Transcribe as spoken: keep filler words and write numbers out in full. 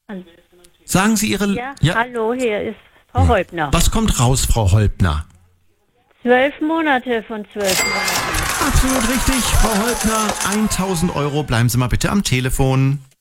Sagen Sie Ihre... Ja, ja. Hallo, hier ist Frau Holpner. Was kommt raus, Frau Holpner? Zwölf Monate von zwölf Monaten. Absolut richtig, Frau Holpner. tausend Euro, bleiben Sie mal bitte am Telefon.